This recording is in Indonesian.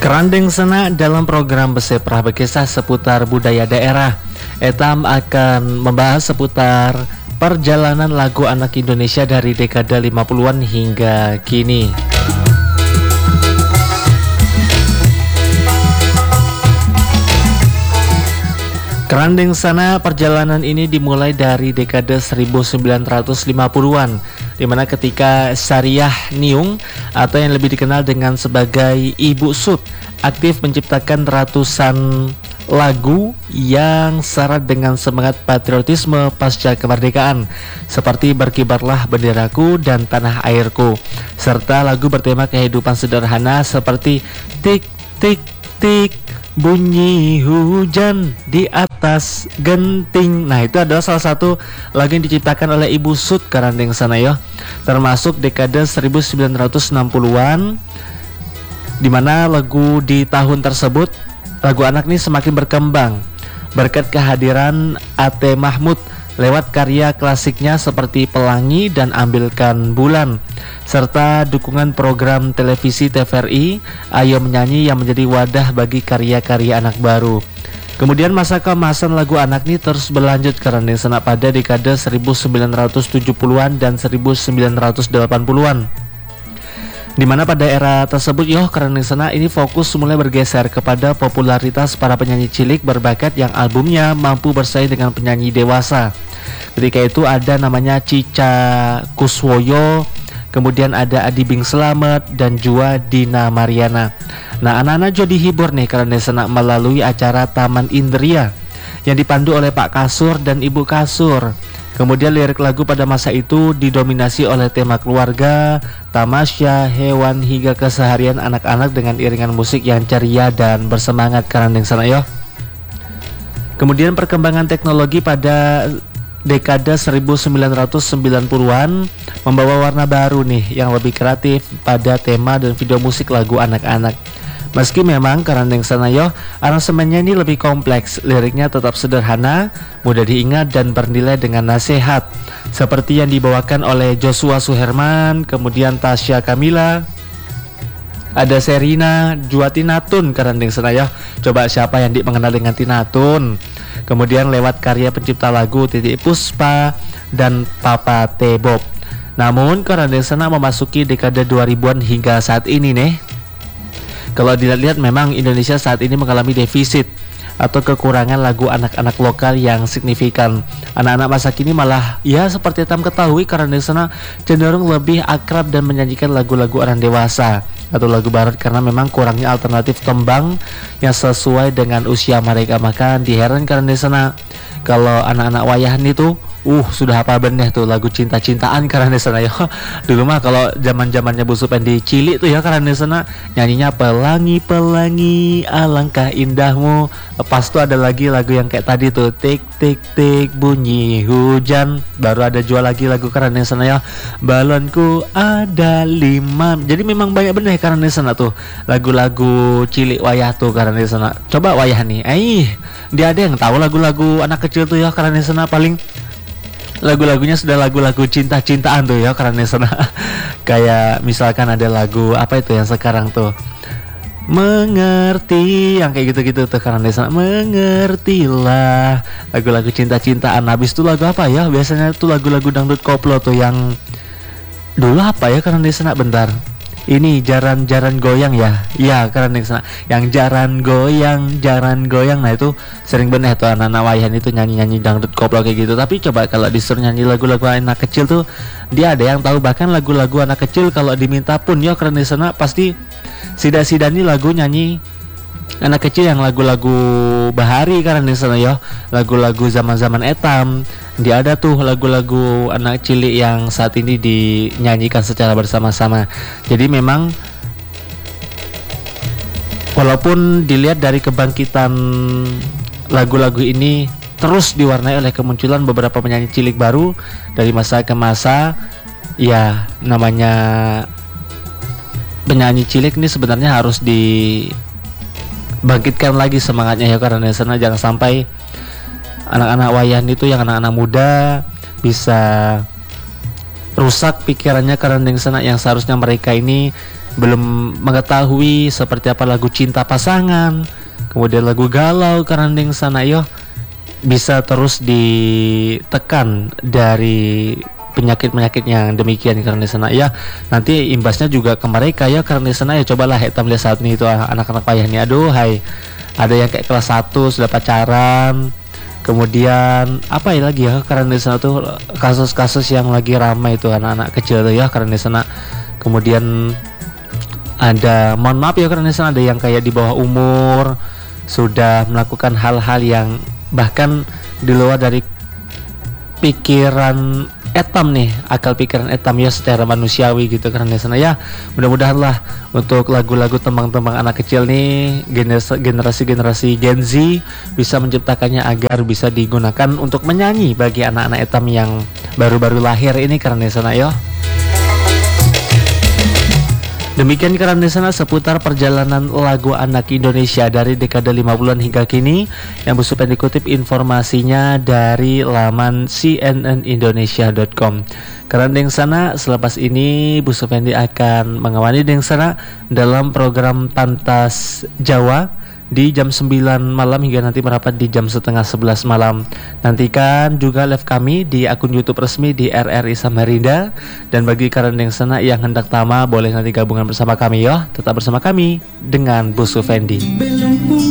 Kerandeng Sena dalam program Beseprah Bekisah seputar budaya daerah. Etam akan membahas seputar perjalanan lagu anak Indonesia dari dekade 50-an hingga kini. Kerandeng Sana perjalanan ini dimulai dari dekade 1950-an, di mana ketika Syariah Niung atau yang lebih dikenal dengan sebagai Ibu Sud aktif menciptakan ratusan lagu yang syarat dengan semangat patriotisme pasca kemerdekaan, seperti Berkibarlah Benderaku dan Tanah Airku, serta lagu bertema kehidupan sederhana seperti Tik Tik Tik bunyi hujan di atas genting. Nah, itu adalah salah satu lagu yang diciptakan oleh Ibu Sud Kerandeng Sana ya, termasuk dekade 1960-an, di mana lagu di tahun tersebut, lagu anak ini semakin berkembang berkat kehadiran A.T. Mahmud lewat karya klasiknya seperti Pelangi dan Ambilkan Bulan, serta dukungan program televisi TVRI Ayo Menyanyi yang menjadi wadah bagi karya-karya anak baru. Kemudian masa keemasan lagu anak ini terus berlanjut Kerandeng Sana pada dekade 1970-an dan 1980-an, di mana pada era tersebut Kerandeng Sana ini fokus mulai bergeser kepada popularitas para penyanyi cilik berbakat yang albumnya mampu bersaing dengan penyanyi dewasa. Ketika itu ada namanya Cica Kuswoyo, kemudian ada Adi Bing Slamet dan juga Dina Mariana. Nah, anak-anak juga dihibur nih Kerandeng Sana melalui acara Taman Indria yang dipandu oleh Pak Kasur dan Ibu Kasur. Kemudian lirik lagu pada masa itu didominasi oleh tema keluarga, tamasya, hewan, hingga keseharian anak-anak dengan iringan musik yang ceria dan bersemangat Kerandeng Sana yo. Kemudian perkembangan teknologi pada dekade 1990-an membawa warna baru nih yang lebih kreatif pada tema dan video musik lagu anak-anak. Meski memang Kerandeng Sana yo aransemennya ini lebih kompleks, liriknya tetap sederhana, mudah diingat dan bernilai dengan nasihat, seperti yang dibawakan oleh Joshua Suherman, kemudian Tasya Kamila, ada Serina, juga Tinatun Kerandeng Sana yo. Coba siapa yang mengenal dengan Tinatun? Kemudian lewat karya pencipta lagu Titi Puspa dan Papa T. Bob. Namun Kerandeng Sana memasuki dekade 2000-an hingga saat ini nih, kalau dilihat memang Indonesia saat ini mengalami defisit atau kekurangan lagu anak-anak lokal yang signifikan. Anak-anak masa kini malah ya seperti Tam ketahui Kerandeng Sana cenderung lebih akrab dan menyanyikan lagu-lagu orang dewasa atau lagu barat karena memang kurangnya alternatif tembang yang sesuai dengan usia mereka. Maka diheran Kerandeng Sana kalau anak-anak wayahan itu sudah hafal bener tuh lagu cinta-cintaan Kerandeng Sana ya. Dulu mah kalau zaman-zamannya Bu Supen di Cilik tuh ya Kerandeng Sana nyanyinya pelangi pelangi alangkah indahmu. Lepas tuh ada lagi lagu yang kayak tadi tuh tik tik tik bunyi hujan. Baru ada jual lagi lagu Kerandeng Sana ya, balonku ada 5. Jadi memang banyak bener Kerandeng Sana tuh lagu-lagu cilik wayah tuh Kerandeng Sana. Coba wayah nih, dia ada yang tahu lagu-lagu anak kecil tuh ya Kerandeng Sana, paling lagu-lagunya sudah lagu-lagu cinta-cintaan tuh ya Kerandeng Sana. Kayak misalkan ada lagu apa itu yang sekarang tuh, mengerti, yang kayak gitu-gitu tuh Kerandeng Sana, mengertilah, lagu-lagu cinta-cintaan. Habis itu lagu apa ya, biasanya tuh lagu-lagu dangdut koplo tuh yang dulu apa ya Kerandeng Sana, bentar, ini jaran-jaran goyang ya Kerandeng Sana, yang jaran goyang. Nah itu sering bener tuh anak-anak wayahan itu nyanyi-nyanyi dangdut koplo kayak gitu. Tapi coba kalau disuruh nyanyi lagu-lagu anak kecil tuh dia ada yang tahu. Bahkan lagu-lagu anak kecil kalau diminta pun ya Kerandeng Sana pasti sida-sidani lagu nyanyi anak kecil yang lagu-lagu bahari Kerandeng Sana ya, lagu-lagu zaman-zaman etam. Dia ada tuh lagu-lagu anak cilik yang saat ini dinyanyikan secara bersama-sama. Jadi memang walaupun dilihat dari kebangkitan lagu-lagu ini terus diwarnai oleh kemunculan beberapa penyanyi cilik baru dari masa ke masa, ya namanya penyanyi cilik ini sebenarnya harus dibangkitkan lagi semangatnya ya Kerandeng Sana. Jangan sampai anak-anak wayahan itu yang anak-anak muda bisa rusak pikirannya Kerandeng Sana, yang seharusnya mereka ini belum mengetahui seperti apa lagu cinta pasangan, kemudian lagu galau kerandeng sana yo, bisa terus ditekan dari penyakit-penyakit yang demikian karena sana ya, nanti imbasnya juga ke mereka ya karena sana ya. Cobalah kita melihat saat ini itu anak-anak payah nih, aduh hai, ada yang kayak kelas 1 sudah pacaran, kemudian apa ya lagi ya, karena di sana tuh kasus-kasus yang lagi ramai itu anak-anak kecil tuh ya karena di sana. Kemudian ada, mohon maaf ya karena di sana ada yang kayak di bawah umur sudah melakukan hal-hal yang bahkan di luar dari pikiran etam nih, akal pikiran etam ya secara manusiawi gitu karena di sana ya. Mudah-mudahan lah untuk lagu-lagu tembang-tembang anak kecil nih, generasi Gen Z bisa menciptakannya agar bisa digunakan untuk menyanyi bagi anak-anak etam yang baru-baru lahir ini karena di sana ya. Demikian karena sana seputar perjalanan lagu anak Indonesia dari dekade 50-an hingga kini yang Bu Supendi dikutip informasinya dari laman cnnindonesia.com. Karena yang sana selepas ini Bu Supendi akan mengawali yang sana dalam program Pantas Jawa di jam 9 malam hingga nanti merapat di jam setengah 11 malam. Nantikan juga live kami di akun YouTube resmi di RRI Samarinda. Dan bagi karendeng sana yang hendak tama boleh nanti gabungan bersama kami ya. Tetap bersama kami dengan Bu Sufendi.